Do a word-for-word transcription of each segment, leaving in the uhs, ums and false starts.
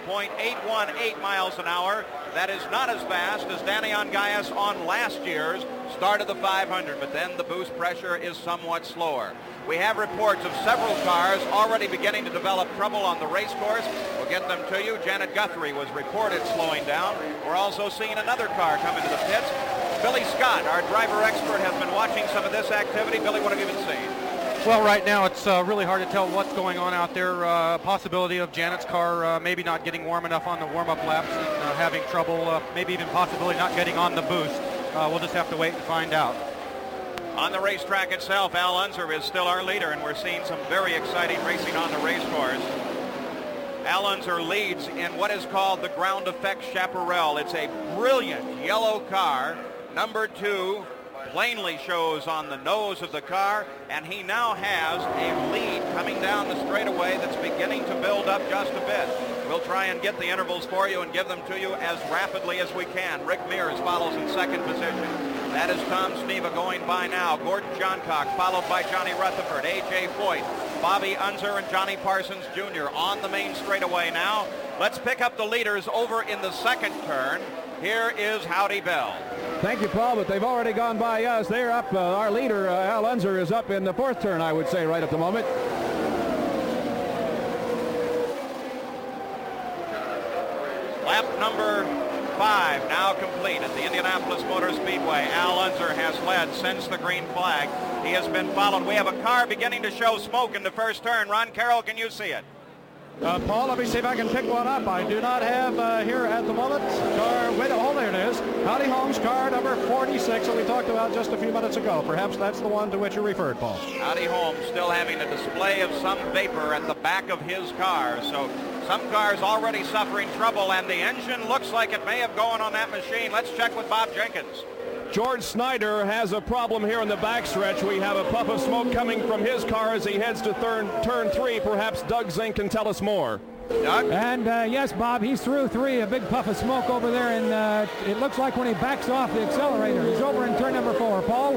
point eight one eight miles an hour. That is not as fast as Danny Ongayas on last year's start of the five hundred, but then the boost pressure is somewhat slower. We have reports of several cars already beginning to develop trouble on the race course. We'll get them to you. Janet Guthrie was reported slowing down. We're also seeing another car come into the pits. Billy Scott, our driver expert, has been watching some of this activity. Billy, what have you been seeing? Well, right now it's uh, really hard to tell what's going on out there. Uh, possibility of Janet's car uh, maybe not getting warm enough on the warm-up laps and uh, having trouble, uh, maybe even possibility not getting on the boost. Uh, we'll just have to wait and find out. On the racetrack itself, Al Unser is still our leader, and we're seeing some very exciting racing on the race course. Al Unser leads in what is called the Ground Effect Chaparral. It's a brilliant yellow car. Number two plainly shows on the nose of the car, and he now has a lead coming down the straightaway that's beginning to build up just a bit. We'll try and get the intervals for you and give them to you as rapidly as we can. Rick Mears follows in second position. That is Tom Sneva going by now. Gordon Johncock followed by Johnny Rutherford, A J Foyt, Bobby Unser, and Johnny Parsons Junior on the main straightaway now. Let's pick up the leaders over in the second turn. Here is Howdy Bell. Thank you, Paul, but they've already gone by us. They're up. Uh, our leader, uh, Al Unser, is up in the fourth turn, I would say, right at the moment. Lap number five now complete at the Indianapolis Motor Speedway. Al Unser has led since the green flag. He has been followed. We have a car beginning to show smoke in the first turn. Ron Carroll, can you see it? Uh, Paul, let me see if I can pick one up. I do not have uh, here at the moment. Car, wait, oh, there it is. Howdy Holmes, car number forty-six that we talked about just a few minutes ago. Perhaps that's the one to which you referred, Paul. Howdy Holmes still having a display of some vapor at the back of his car. So some cars already suffering trouble, and the engine looks like it may have gone on that machine. Let's check with Bob Jenkins. George Snyder has a problem here in the backstretch. We have a puff of smoke coming from his car as he heads to turn, turn three. Perhaps Doug Zink can tell us more. Doug? And uh, yes, Bob, he's through three, a big puff of smoke over there, and uh, it looks like when he backs off the accelerator, he's over in turn number four. Paul?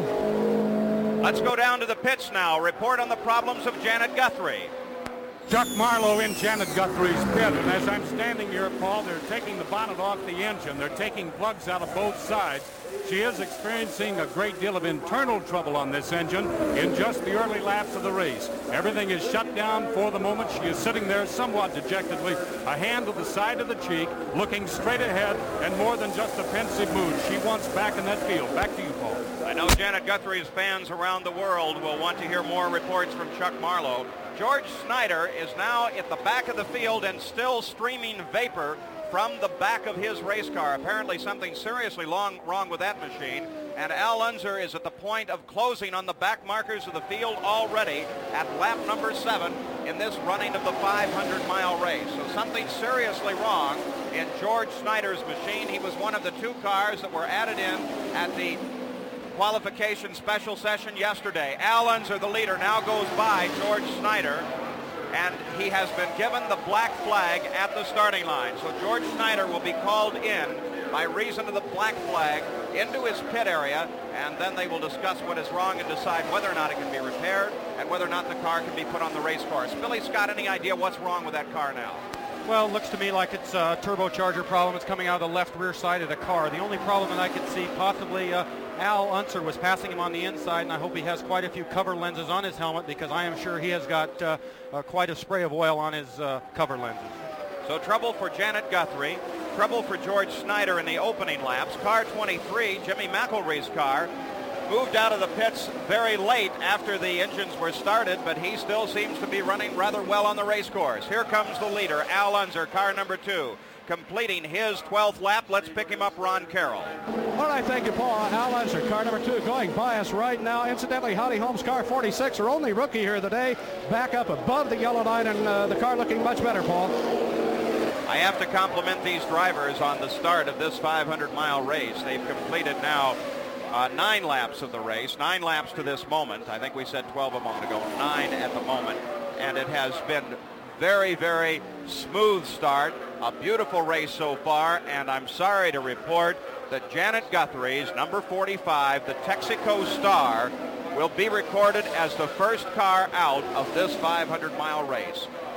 Let's go down to the pits now. Report on the problems of Janet Guthrie. Chuck Marlowe in Janet Guthrie's pit, and as I'm standing here, Paul, they're taking the bonnet off the engine. They're taking plugs out of both sides. She is experiencing a great deal of internal trouble on this engine in just the early laps of the race. Everything is shut down for the moment. She is sitting there somewhat dejectedly, a hand to the side of the cheek, looking straight ahead, and more than just a pensive mood. She wants back in that field. Back to you, Paul. I know Janet Guthrie's fans around the world will want to hear more reports from Chuck Marlowe. George Snyder is now at the back of the field and still streaming vapor from the back of his race car. Apparently something seriously long, wrong with that machine. And Al Unser is at the point of closing on the back markers of the field already at lap number seven in this running of the five hundred mile race. So something seriously wrong in George Snyder's machine. He was one of the two cars that were added in at the qualification special session yesterday. Al Unser, the leader, now goes by George Snyder, and he has been given the black flag at the starting line. So George Snyder will be called in by reason of the black flag into his pit area, and then they will discuss what is wrong and decide whether or not it can be repaired and whether or not the car can be put on the race course. Billy Scott, any idea what's wrong with that car now? Well, it looks to me like it's a turbocharger problem. It's coming out of the left rear side of the car. The only problem that I could see possibly uh, Al Unser was passing him on the inside, and I hope he has quite a few cover lenses on his helmet, because I am sure he has got uh, uh, quite a spray of oil on his uh, cover lenses. So trouble for Janet Guthrie, trouble for George Snyder in the opening laps. Car twenty-three, Jimmy McElrea's car, moved out of the pits very late after the engines were started, but he still seems to be running rather well on the race course. Here comes the leader, Al Unser, car number two, completing his twelfth lap. Let's pick him up, Ron Carroll. All right, thank you, Paul. Al Unser, car number two, going by us right now. Incidentally, Howdy Holmes, car forty-six, our only rookie here today, back up above the yellow line, and uh, the car looking much better, Paul. I have to compliment these drivers on the start of this five hundred mile race. They've completed now uh, nine laps of the race, nine laps to this moment. I think we said twelve a moment ago, nine at the moment. And it has been very, very smooth start, a beautiful race so far, and I'm sorry to report that Janet Guthrie's number forty-five, the Texaco Star, will be recorded as the first car out of this five hundred mile race.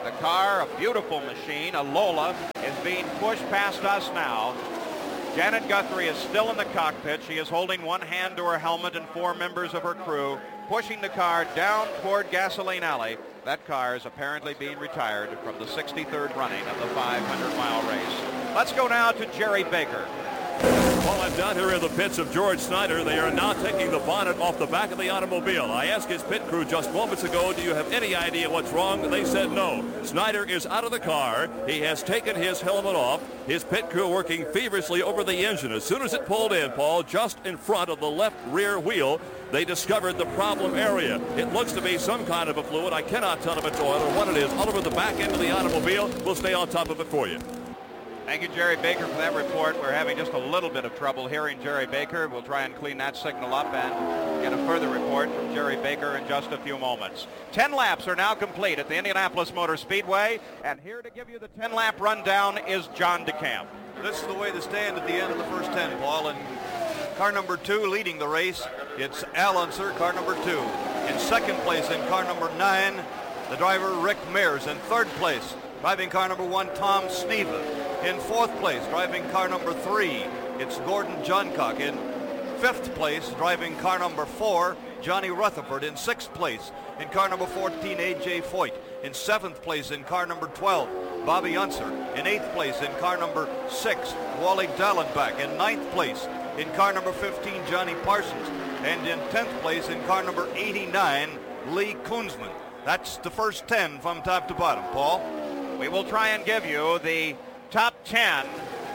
The car, a beautiful machine, a Lola, is being pushed past us now. Janet Guthrie is still in the cockpit. She is holding one hand to her helmet and four members of her crew, pushing the car down toward Gasoline Alley. That car is apparently being retired from the sixty-third running of the five hundred mile race. Let's go now to Jerry Baker. Well, I'm down here in the pits of George Snyder. They are now taking the bonnet off the back of the automobile. I asked his pit crew just moments ago, do you have any idea what's wrong? They said no. Snyder is out of the car. He has taken his helmet off. His pit crew working feverishly over the engine. As soon as it pulled in, Paul, just in front of the left rear wheel, they discovered the problem area. It looks to be some kind of a fluid. I cannot tell if it's oil or what it is. Oliver, the back end of the automobile, we'll stay on top of it for you. Thank you, Jerry Baker, for that report. We're having just a little bit of trouble hearing Jerry Baker. We'll try and clean that signal up and get a further report from Jerry Baker in just a few moments. Ten laps are now complete at the Indianapolis Motor Speedway, and here to give you the ten lap rundown is John DeCamp. This is the way they stand at the end of the first ten, Paul, and car number two leading the race. It's Al Unser, car number two. In second place in car number nine, the driver Rick Mears. In third place, driving car number one, Tom Sneva. In fourth place, driving car number three, it's Gordon Johncock. In fifth place, driving car number four, Johnny Rutherford. In sixth place, in car number fourteen, A J Foyt. In seventh place, in car number twelve, Bobby Unser. In eighth place, in car number six, Wally Dallenbach. In ninth place, in car number fifteen, Johnny Parsons. And in tenth place, in car number eighty-nine, Lee Koonsman. That's the first ten from top to bottom, Paul. We will try and give you the top ten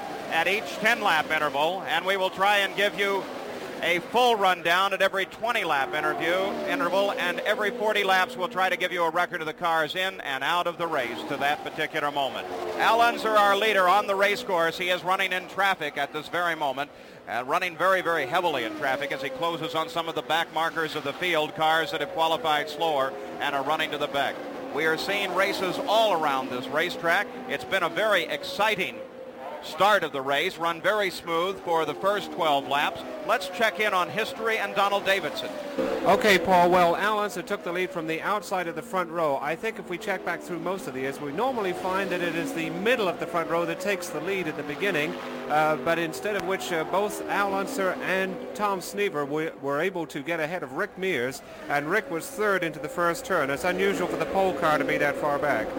at each ten lap interval, and we will try and give you a full rundown at every twenty lap interview interval, and every forty laps we'll try to give you a record of the cars in and out of the race to that particular moment. Al Unser, our leader on the race course, he is running in traffic at this very moment, and running very, very heavily in traffic as he closes on some of the back markers of the field, cars that have qualified slower and are running to the back. We are seeing races all around this racetrack. It's been a very exciting start of the race, run very smooth for the first twelve laps. Let's check in on history and Donald Davidson. Okay, Paul. Well, Al Unser took the lead from the outside of the front row. I think if we check back through most of these, we normally find that it is the middle of the front row that takes the lead at the beginning, uh, but instead of which uh, both Al Unser and Tom Sneva were, were able to get ahead of Rick Mears, and Rick was third into the first turn. It's unusual for the pole car to be that far back.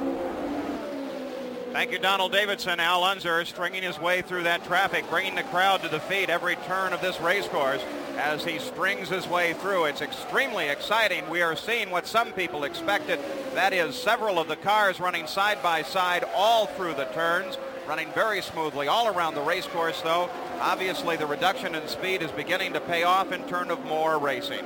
Thank you, Donald Davidson. Al Unser stringing his way through that traffic, bringing the crowd to the feet every turn of this race course as he strings his way through. It's extremely exciting. We are seeing what some people expected. That is several of the cars running side by side all through the turns, running very smoothly all around the race course, though. Obviously, the reduction in speed is beginning to pay off in turn of more racing.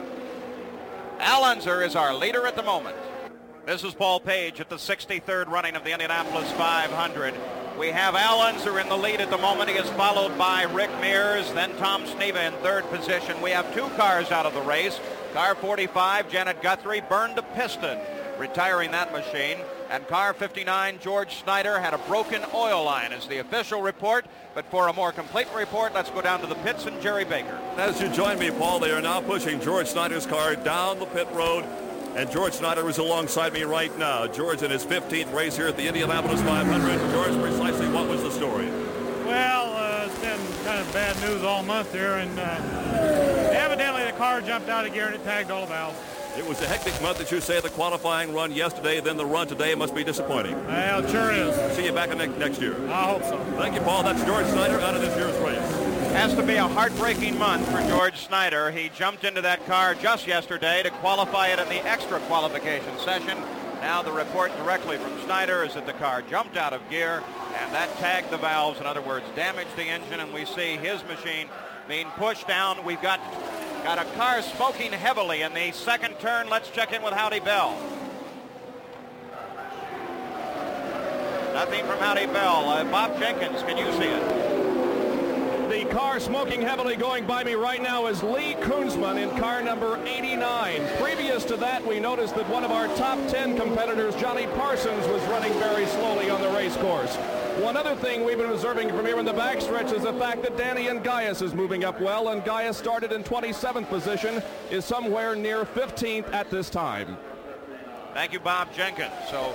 Al Unser is our leader at the moment. This is Paul Page at the sixty-third running of the Indianapolis five hundred. We have Al Unser in the lead at the moment. He is followed by Rick Mears, then Tom Sneva in third position. We have two cars out of the race. Car forty-five, Janet Guthrie, burned a piston, retiring that machine. And car fifty-nine, George Snyder, had a broken oil line, is the official report. But for a more complete report, let's go down to the pits and Jerry Baker. As you join me, Paul, they are now pushing George Snyder's car down the pit road. And George Snyder is alongside me right now. George in his fifteenth race here at the Indianapolis five hundred. George, precisely what was the story? Well, uh, it's been kind of bad news all month here, and uh, evidently the car jumped out of gear and it tagged all the valves. It was a hectic month, as you say. The qualifying run yesterday, then the run today must be disappointing. Well, it sure is. See you back next next year. I hope so. Thank you, Paul. That's George Snyder out of this year's race. Has to be a heartbreaking month for George Snyder. He jumped into that car just yesterday to qualify it in the extra qualification session. Now the report directly from Snyder is that the car jumped out of gear and that tagged the valves, in other words, damaged the engine, and we see his machine being pushed down. We've got, got a car smoking heavily in the second turn. Let's check in with Howdy Bell. Nothing from Howdy Bell. Uh, Bob Jenkins, can you see it? The car smoking heavily going by me right now is Lee Koonsman in car number eighty-nine. Previous to that, we noticed that one of our top ten competitors, Johnny Parsons, was running very slowly on the race course. One other thing we've been observing from here in the backstretch is the fact that Danny Gaius is moving up well, and Gaius started in twenty-seventh position, is somewhere near fifteenth at this time. Thank you, Bob Jenkins. So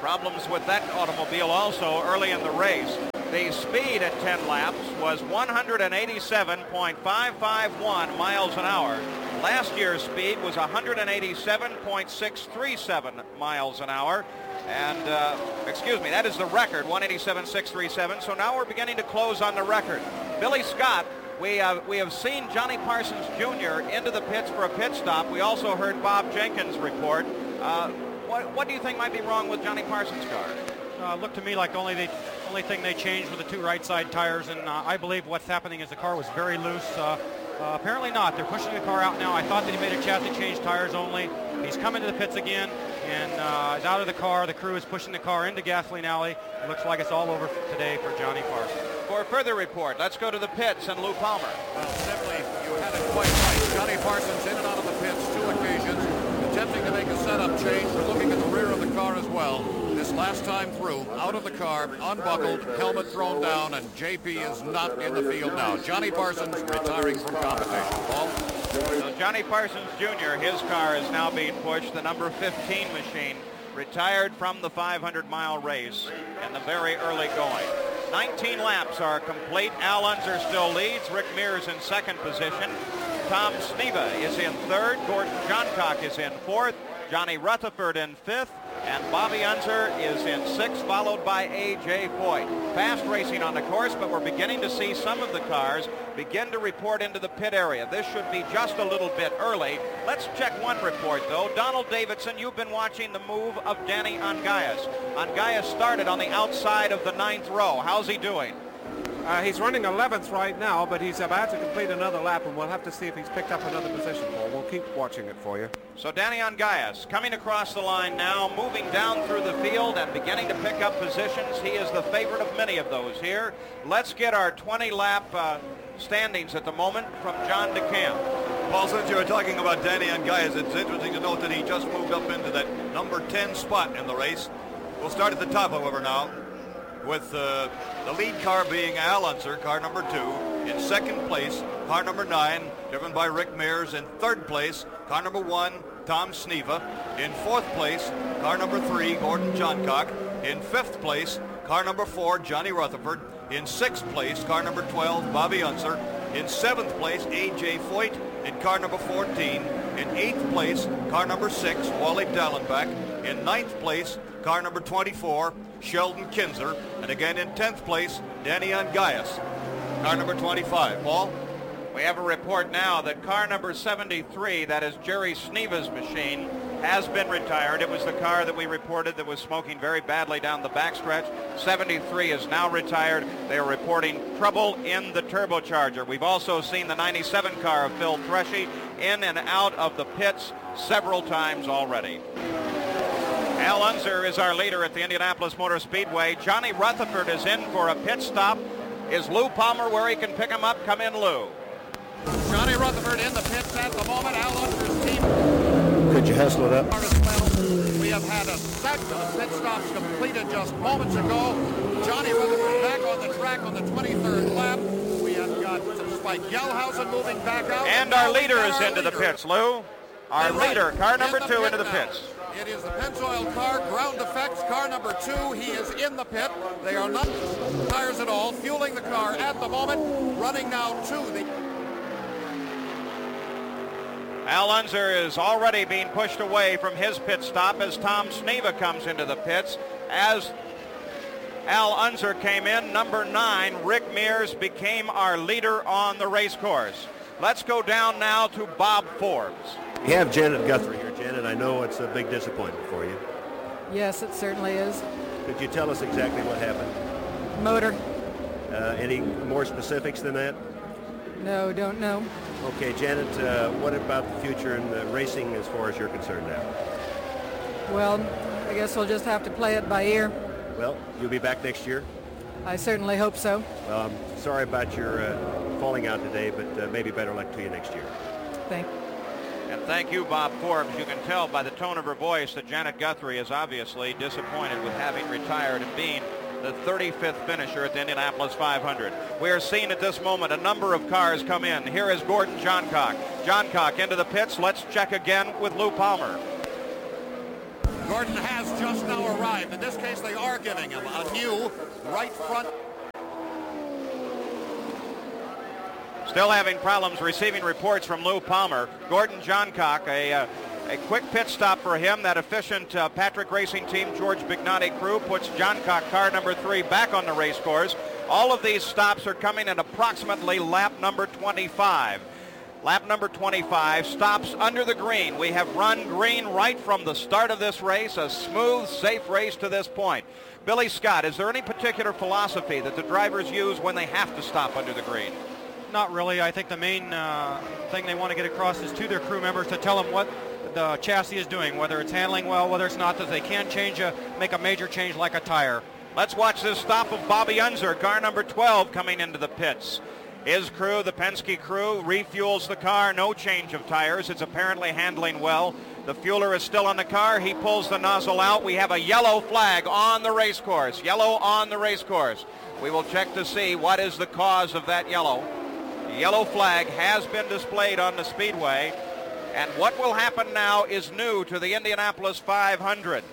Problems with that automobile also early in the race. The speed at ten laps was one hundred eighty-seven point five five one miles an hour. Last year's speed was one hundred eighty-seven point six three seven miles an hour. And, uh, excuse me, that is the record, one eighty-seven point six three seven. So now we're beginning to close on the record. Billy Scott, we, uh, we have seen Johnny Parsons Junior into the pits for a pit stop. We also heard Bob Jenkins report. Uh, what, what do you think might be wrong with Johnny Parsons' car? Uh, looked to me like only the only thing they changed were the two right side tires, and uh, I believe what's happening is the car was very loose. Uh, uh, apparently not. They're pushing the car out now. I thought that he made a chassis change, tires only. He's coming to the pits again, and uh, is out of the car. The crew is pushing the car into Gasoline Alley. It looks like it's all over today for Johnny Parsons. For a further report, let's go to the pits and Lou Palmer. Well, simply, you had it quite right. Johnny Parsons in and out of the pits two occasions, attempting to make a setup change. We're looking at the rear of the car as well. This last time through, out of the car, unbuckled, helmet thrown down, and J P is not in the field now. Johnny Parsons retiring from competition. Paul? So Johnny Parsons Junior, his car is now being pushed. The number fifteen machine retired from the five hundred mile race in the very early going. nineteen laps are complete. Al Unser still leads. Rick Mears in second position. Tom Sneva is in third. Gordon Johncock is in fourth. Johnny Rutherford in fifth. And Bobby Unser is in sixth, followed by A J Foyt. Fast racing on the course, but we're beginning to see some of the cars begin to report into the pit area. This should be just a little bit early. Let's check one report, though. Donald Davidson, you've been watching the move of Danny Ongayas. Ongayas started on the outside of the ninth row. How's he doing? Uh, he's running eleventh right now, but he's about to complete another lap, and we'll have to see if he's picked up another position, Paul. We'll keep watching it for you. So Danny Ongayas coming across the line now, moving down through the field and beginning to pick up positions. He is the favorite of many of those here. Let's get our twenty lap uh, standings at the moment from John DeCamp. Paul, since you were talking about Danny Ongayas, it's interesting to note that he just moved up into that number ten spot in the race. We'll start at the top, however, now, with uh, the lead car being Al Unser, car number two. In second place, car number nine, driven by Rick Mears. In third place, car number one, Tom Sneva. In fourth place, car number three, Gordon Johncock. In fifth place, car number four, Johnny Rutherford. In sixth place, car number twelve, Bobby Unser. In seventh place, A J Foyt. In car number fourteen. In eighth place, car number six, Wally Dallenbach. In ninth place, car number twenty-four, Sheldon Kinzer. And again in tenth place, Danny Ongayas, car number twenty-five. Paul? We have a report now that car number seventy-three, that is Jerry Sneva's machine, has been retired. It was the car that we reported that was smoking very badly down the backstretch. seventy-three is now retired. They are reporting trouble in the turbocharger. We've also seen the ninety-seven car of Phil Threshy in and out of the pits several times already. Al Unser is our leader at the Indianapolis Motor Speedway. Johnny Rutherford is in for a pit stop. Is Lou Palmer where he can pick him up? Come in, Lou. Johnny Rutherford in the pits at the moment. Al Unser's team. Could you hustle it up? Well, we have had a segment of pit stops completed just moments ago. Johnny Rutherford back on the track on the twenty-third lap. We have got Spike Gelhausen moving back out. And our leader is into the pits, Lou. Our leader, car number two, into the pits. It is the Pennzoil car, ground effects, car number two. He is in the pit. They are not tires at all, fueling the car at the moment, running now to the... Al Unser is already being pushed away from his pit stop as Tom Sneva comes into the pits. As Al Unser came in, number nine, Rick Mears, became our leader on the race course. Let's go down now to Bob Forbes. You have Janet Guthrie here. Janet, I know it's a big disappointment for you. Yes, it certainly is. Could you tell us exactly what happened? Motor. Uh, any more specifics than that? No, don't know. Okay, Janet, uh, what about the future in the racing as far as you're concerned now? Well, I guess we'll just have to play it by ear. Well, you'll be back next year? I certainly hope so. Well, I'm sorry about your uh, falling out today, but uh, maybe better luck to you next year. Thank you. And thank you, Bob Forbes. You can tell by the tone of her voice that Janet Guthrie is obviously disappointed with having retired and being the thirty-fifth finisher at the Indianapolis five hundred. We are seeing at this moment a number of cars come in. Here is Gordon Johncock. Johncock into the pits. Let's check again with Lou Palmer. Gordon has just now arrived. In this case, they are giving him a new right front. Still having problems receiving reports from Lou Palmer. Gordon Johncock, a, uh, a quick pit stop for him. That efficient uh, Patrick Racing Team George Bignotti crew puts Johncock, car number three, back on the race course. All of these stops are coming at approximately lap number twenty-five. Lap number twenty-five, stops under the green. We have run green right from the start of this race, a smooth, safe race to this point. Billy Scott, is there any particular philosophy that the drivers use when they have to stop under the green? Not really. I think the main uh, thing they want to get across is to their crew members to tell them what the chassis is doing, whether it's handling well, whether it's not, that they can change a, make a major change like a tire. Let's watch this stop of Bobby Unser, car number twelve, coming into the pits. His crew, the Penske crew, refuels the car, no change of tires. It's apparently handling well. The fueler is still on the car. He pulls the nozzle out. We have a yellow flag on the race course. Yellow on the race course. We will check to see what is the cause of that yellow. The yellow flag has been displayed on the speedway. And what will happen now is new to the Indianapolis five hundred.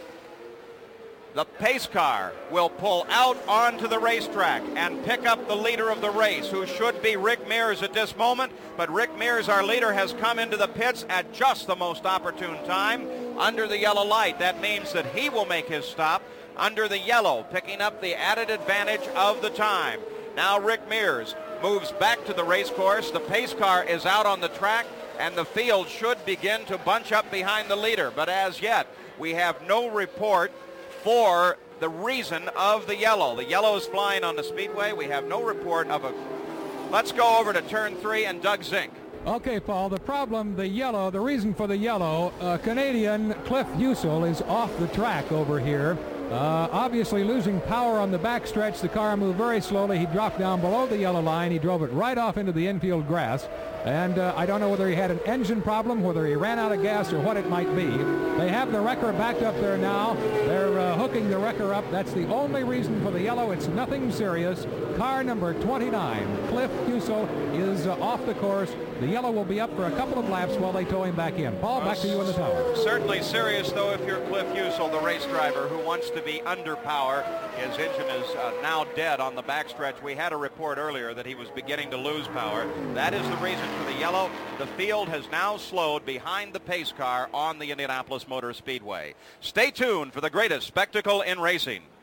The pace car will pull out onto the racetrack and pick up the leader of the race, who should be Rick Mears at this moment. But Rick Mears, our leader, has come into the pits at just the most opportune time under the yellow light. That means that he will make his stop under the yellow, picking up the added advantage of the time. Now Rick Mears moves back to the race course. The pace car is out on the track, and the field should begin to bunch up behind the leader. But as yet, we have no report for the reason of the yellow. The yellow is flying on the speedway. We have no report of a... Let's go over to turn three and Doug Zink. Okay, Paul, the problem, the yellow, the reason for the yellow, uh, Canadian Cliff Husel is off the track over here. Uh, obviously losing power on the backstretch. The car moved very slowly. He dropped down below the yellow line. He drove it right off into the infield grass. And uh, I don't know whether he had an engine problem, whether he ran out of gas, or what it might be. They have the wrecker backed up there now. They're uh, hooking the wrecker up. That's the only reason for the yellow. It's nothing serious. Car number twenty-nine, Cliff Husel, is uh, off the course. The yellow will be up for a couple of laps while they tow him back in. Paul, back to you in the tower. Certainly serious, though, if you're Cliff Husel, the race driver who wants to be under power. His engine is uh, now dead on the backstretch. We had a report earlier that he was beginning to lose power. That is the reason for the yellow. The field has now slowed behind the pace car on the Indianapolis Motor Speedway. Stay tuned for the greatest spectacle in racing.